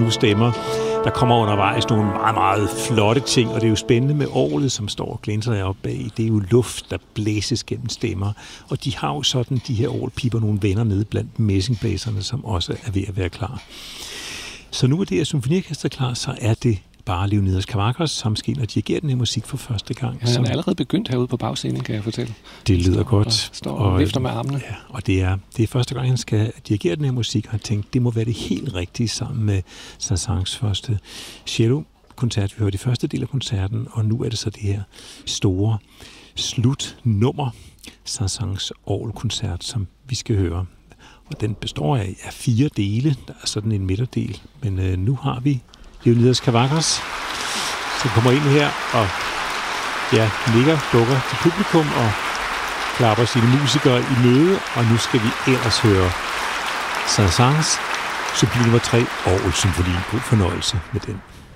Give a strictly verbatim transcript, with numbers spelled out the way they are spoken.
tyve stemmer. Der kommer undervejs nogle meget, meget flotte ting, og det er jo spændende med orglet, som står og glænser deroppe bag. Det er jo luft, der blæses gennem stemmer, og de har jo sådan, de her orgelpiber, nogle venner nede blandt messingblæserne, som også er ved at være klar. Så nu er det her symfoniorkester klar, så er det bare Leonidas Kavakos, som skal ind og dirigere den her musik for første gang. Ja, han er allerede begyndt herude på bagscenen, kan jeg fortælle. Det lyder står, godt. Og står og, og vifter med armene. Ja, og det er, det er første gang, han skal dirigere den her musik, og han tænkt, det må være det helt rigtige sammen med Saint-Saëns første cello-koncert. Vi hørte i første del af koncerten, og nu er det så det her store slutnummer, Saint-Saëns orgelkoncert, som vi skal høre. Og den består af, af fire dele. Der er sådan en midterdel. Men øh, nu har vi Leonidas Kavakos, som kommer ind her og ja, ligger, dukker til publikum og klapper sine musikere i møde. Og nu skal vi ellers høre Saint-Saëns symfoni nummer tre, orgelsymfonien. God fornøjelse med den.